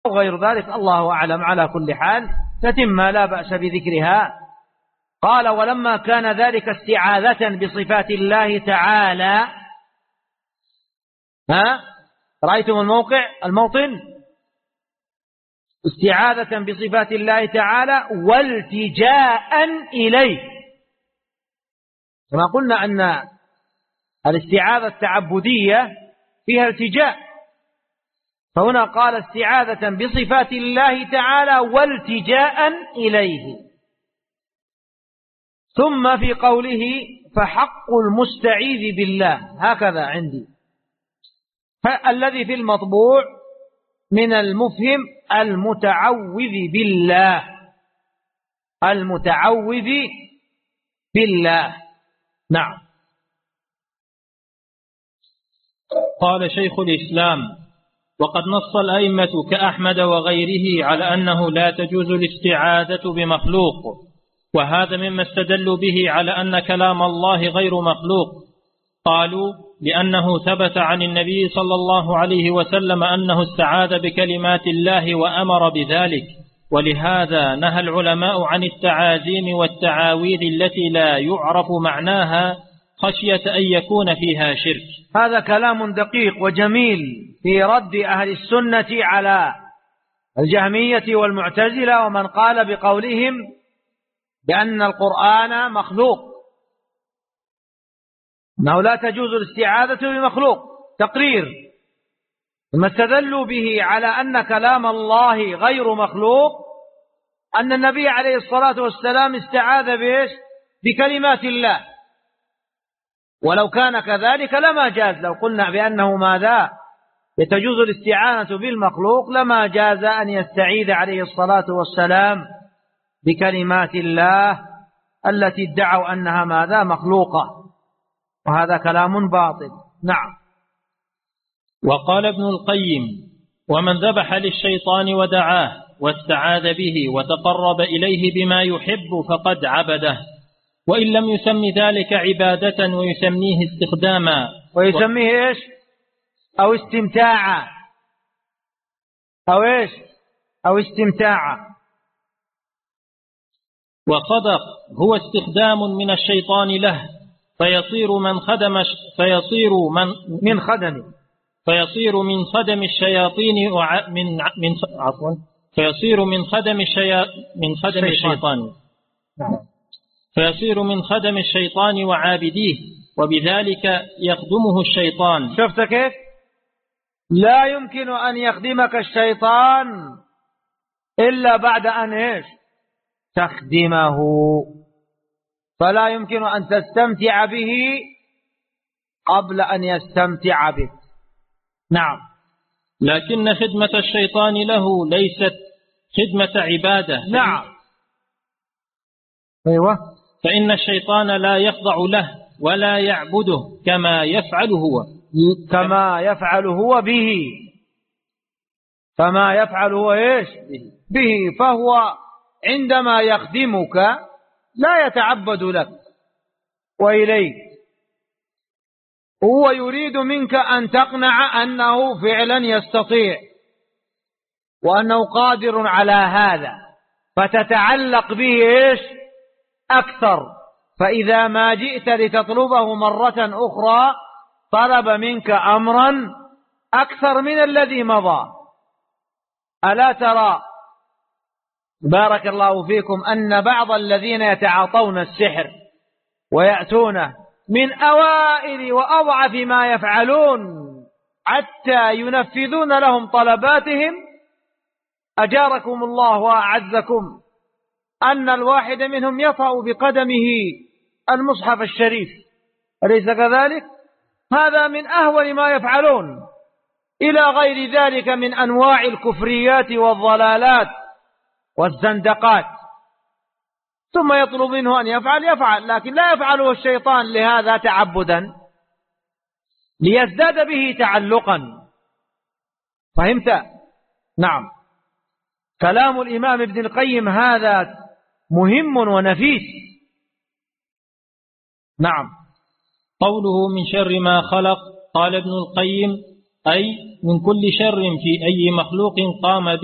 وغير ذلك الله أعلم. على كل حال تتم لا بأس بذكرها. قال: ولما كان ذلك استعاذة بصفات الله تعالى. رأيتم الموطن؟ استعاذة بصفات الله تعالى والتجاء إليه. كما قلنا أن الاستعاذة التعبدية فيها التجاء، فهنا قال استعاذة بصفات الله تعالى والتجاء إليه. ثم في قوله: فحق المستعيذ بالله، هكذا عندي، فالذي في المطبوع من المفهم المتعوذ بالله، المتعوذ بالله. نعم. قال شيخ الإسلام: وقد نص الأئمة كأحمد وغيره على أنه لا تجوز الاستعاذة بمخلوق، وهذا مما استدلوا به على أن كلام الله غير مخلوق. قالوا: لأنه ثبت عن النبي صلى الله عليه وسلم أنه استعاذ بكلمات الله وأمر بذلك، ولهذا نهى العلماء عن التعازيم والتعاويذ التي لا يعرف معناها خشية أن يكون فيها شرك. هذا كلام دقيق وجميل في رد أهل السنة على الجهمية والمعتزلة ومن قال بقولهم بأن القرآن مخلوق، أنه لا تجوز الاستعاذة بمخلوق، تقرير. ثم استدلوا به على أن كلام الله غير مخلوق أن النبي عليه الصلاة والسلام استعاذ بكلمات الله، ولو كان كذلك لما جاز. لو قلنا بأنه ماذا يتجوز الاستعانة بالمخلوق لما جاز أن يستعيذ عليه الصلاة والسلام بكلمات الله التي ادعوا أنها ماذا مخلوقة، وهذا كلام باطل. نعم. وقال ابن القيم: ومن ذبح للشيطان ودعاه واستعاذ به وتقرب إليه بما يحب فقد عبده، وإن لم يسمي ذلك عبادة ويسميه استخداما، ويسميه إيش؟ أو استمتاعا، أو إيش؟ أو استمتاعا. وصدق هو استخدام من الشيطان له، فيصير من خدم الشياطين فيصير من خدم الشيطان وعابديه، وبذلك يخدمه الشيطان. شفت كيف؟ لا يمكن أن يخدمك الشيطان إلا بعد أن إيش؟ تخدمه، فلا يمكن أن تستمتع به قبل أن يستمتع بك. نعم. لكن خدمة الشيطان له ليست خدمة عبادة. نعم. أيوة. فإن الشيطان لا يخضع له ولا يعبده كما يفعل هو، به، كما يفعل هو إيش؟ به. فهو عندما يخدمك لا يتعبد لك وإليك، هو يريد منك أن تقنع أنه فعلا يستطيع وأنه قادر على هذا، فتتعلق به إيش؟ أكثر. فإذا ما جئت لتطلبه مرة أخرى طلب منك أمرا أكثر من الذي مضى. ألا ترى بارك الله فيكم أن بعض الذين يتعاطون السحر ويأتون من أوائل وأضعف ما يفعلون حتى ينفذون لهم طلباتهم، أجاركم الله وأعزكم، أن الواحد منهم يطأ بقدمه المصحف الشريف، أليس كذلك؟ هذا من أهون ما يفعلون، إلى غير ذلك من أنواع الكفريات والضلالات والزندقات. ثم يطلب منه أن يفعل، لكن لا يفعله الشيطان لهذا تعبدا، ليزداد به تعلقا. فهمت؟ نعم. كلام الإمام ابن القيم هذا مهم ونفيس. نعم. قوله من شر ما خلق، قال ابن القيم: أي من كل شر في أي مخلوق قام به